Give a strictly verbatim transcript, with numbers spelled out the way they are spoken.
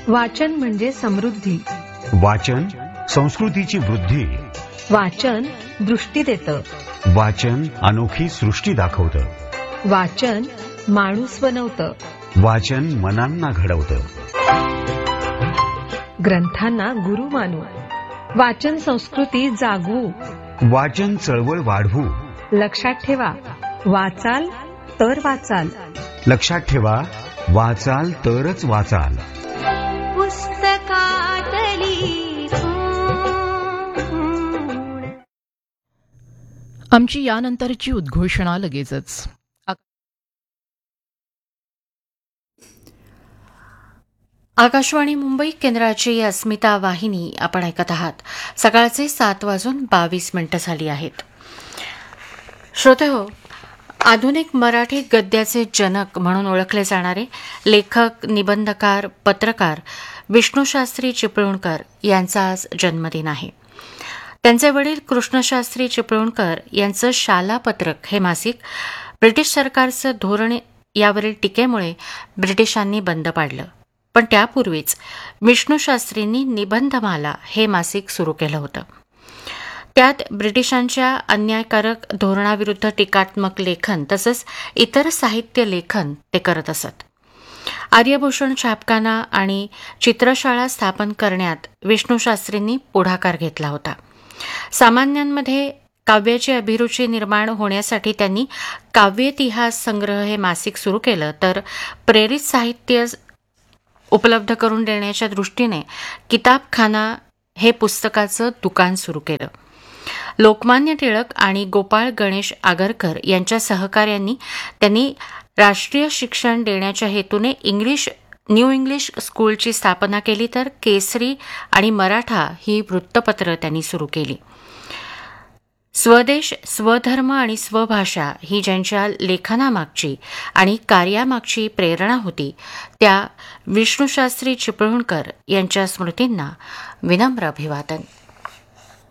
वाचन म्हणजे समृद्धी. वाचन संस्कृतीची वृद्धी. वाचन दृष्टी देतं. वाचन अनोखी सृष्टी दाखवतं. वाचन माणूस बनवतं. वाचन मनांना घडवतं. ग्रंथांना गुरु मानू. वाचन संस्कृती जागवू. वाचन चळवळ वाढवू. लक्षात ठेवा, वाचाल तर वाचाल. लक्षात ठेवा, वाचाल तरच वाचाल. पुस्तकातली आमची यानंतरची उद्घोषणा लगेचच. आकाशवाणी मुंबई केंद्राची अस्मिता वाहिनी आपण ऐकत आहात. सकाळचे सात वाजून बावीस मिनिटं झाली आहेत. श्रोतेहो, आधुनिक मराठी गद्याचे जनक म्हणून ओळखले जाणारे लेखक, निबंधकार, पत्रकार विष्णुशास्त्री चिपळूणकर यांचा आज जन्मदिन आहे. त्यांचे वडील कृष्णशास्त्री चिपळूणकर यांचं शालापत्रक हे मासिक ब्रिटिश सरकारचं धोरण यावरील टीकेमुळे ब्रिटिशांनी बंद पाडलं. पण त्यापूर्वीच विष्णुशास्त्रींनी निबंधमाला हे मासिक सुरू केलं होतं. त्यात ब्रिटिशांच्या अन्यायकारक धोरणाविरुद्ध टीकात्मक लेखन तसंच इतर साहित्य लेखन ते करत असत. आर्यभूषण छापखाना आणि चित्रशाळा स्थापन करण्यात विष्णुशास्त्रींनी पुढाकार घेतला होता. सामान्यांमध्ये काव्याची अभिरुची निर्माण होण्यासाठी त्यांनी काव्यइतिहास संग्रह हे मासिक सुरू केलं, तर प्रेरित साहित्य उपलब्ध करून देण्याच्या दृष्टीने किताबखाना हे पुस्तकाचं दुकान सुरू केलं. लोकमान्य टिळक आणि गोपाळ गणेश आगरकर यांच्या सहकार्यांनी त्यांनी राष्ट्रीय शिक्षण देण्याच्या हेतूने इंग्लिश न्यू इंग्लिश स्कूलची स्थापना केली, तर केसरी आणि मराठा ही वृत्तपत्र त्यांनी सुरू केली. स्वदेश, स्वधर्म आणि स्वभाषा ही ज्यांच्या लेखनामागची आणि कार्यामागची प्रेरणा होती, त्या विष्णुशास्त्री चिपळूणकर यांच्या स्मृतींना विनम्र अभिवादन.